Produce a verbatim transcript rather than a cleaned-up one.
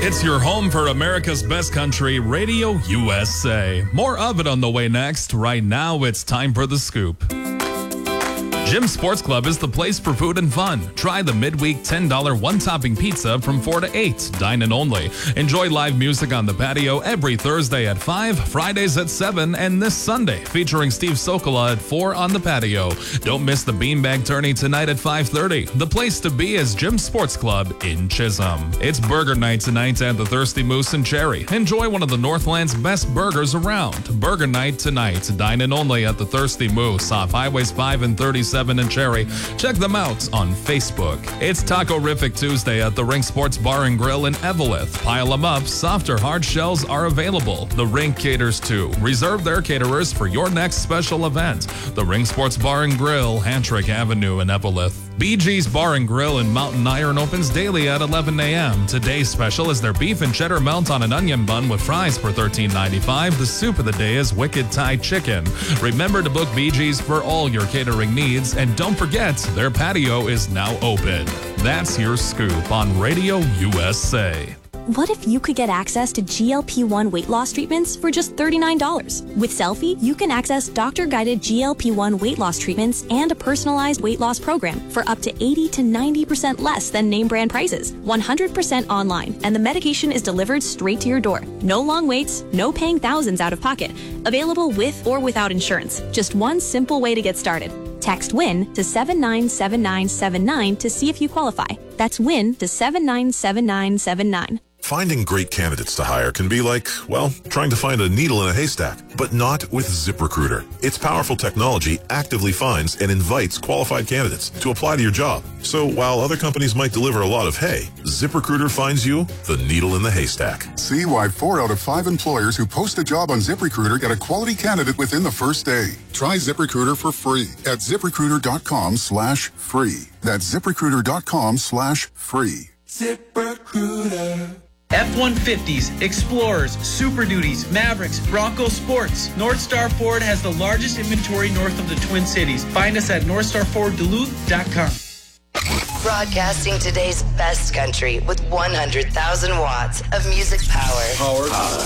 It's your home for America's best country, Radio U S A. More of it on the way next. Right now, it's time for The Scoop. Jim's Sports Club is the place for food and fun. Try the midweek ten dollar one-topping pizza from four to eight. Dine in only. Enjoy live music on the patio every Thursday at five, Fridays at seven, and this Sunday featuring Steve Sokola at four on the patio. Don't miss the beanbag tourney tonight at five thirty. The place to be is Jim's Sports Club in Chisholm. It's burger night tonight at the Thirsty Moose in Cherry. Enjoy one of the Northland's best burgers around. Burger night tonight. Dine in only at the Thirsty Moose off Highways five and thirty-seven in Cherry. Check them out on Facebook. It's Taco-rific Tuesday at the Rink Sports Bar and Grill in Eveleth. Pile them up. Soft or hard shells are available. The Rink caters too. Reserve their caterers for your next special event. The Rink Sports Bar and Grill, Hantrick Avenue in Eveleth. B G's Bar and Grill in Mountain Iron opens daily at eleven a.m. Today's special is their beef and cheddar melt on an onion bun with fries for thirteen ninety-five. The soup of the day is Wicked Thai Chicken. Remember to book B G's for all your catering needs, and don't forget, their patio is now open. That's your scoop on Radio U S A. What if you could get access to G L P one weight loss treatments for just thirty-nine dollars? With Selfie, you can access doctor-guided G L P one weight loss treatments and a personalized weight loss program for up to eighty to ninety percent less than name brand prices. one hundred percent online, and the medication is delivered straight to your door. No long waits, no paying thousands out of pocket. Available with or without insurance. Just one simple way to get started. Text WIN to seven nine seven nine seven nine to see if you qualify. That's WIN to seven nine seven nine seven nine. Finding great candidates to hire can be like, well, trying to find a needle in a haystack, but not with ZipRecruiter. Its powerful technology actively finds and invites qualified candidates to apply to your job. So while other companies might deliver a lot of hay, ZipRecruiter finds you the needle in the haystack. See why four out of five employers who post a job on ZipRecruiter get a quality candidate within the first day. Try ZipRecruiter for free at ZipRecruiter.com slash free. That's ZipRecruiter.com slash free. ZipRecruiter. F one fifties, Explorers, Super Duties, Mavericks, Bronco Sports. Northstar Ford has the largest inventory north of the Twin Cities. Find us at north star ford duluth dot com. Broadcasting today's best country with one hundred thousand watts of music power. Power.